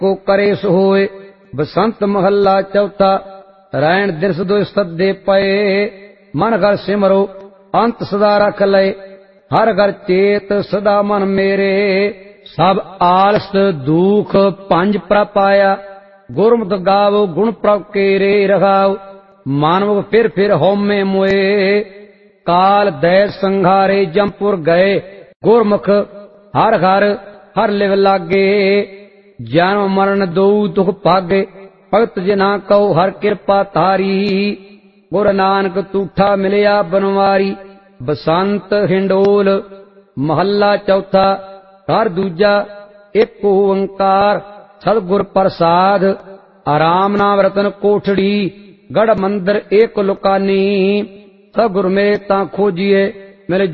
Eco करे सो होए। बसंत महला चौथा। रैन दिरस दो सदे पए, मन घर सिमरो अंत सदा रख लय। हर घर चेत सदा मन मेरे, सब आलस दुख पंज प्रपाया। गुरमुत गावो गुण प्रभ केरे रघाओ, मानव फिर होमे मोए। काल दैत संघारे जमपुर गए, गुरमुख हर घर हर लिव लागे। जन्म मरण दो दुख भागे, भगत जिना कहो हर कृपा तारी। गुरु नानक तूठा मिलिया बनवारी। बसंत हिंडोल महला चौथा। हर दूजा एक ओंकार सतगुर प्रसाद। आराम नाम रतन कोठड़ी, गढ़ मंदिर एक लुकानी। सतगुर मेरे ता खोजिए मिल